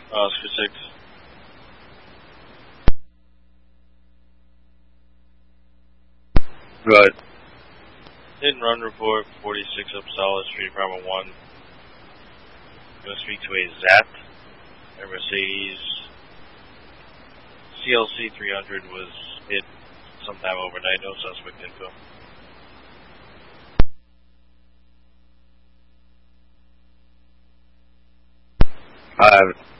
Oscar 6. Right. Hit and run report, 46 up Solid Street, Bravo 1. Going to speak to a Zat, a Mercedes. CLC 300 was hit sometime overnight, no suspect info. I have it.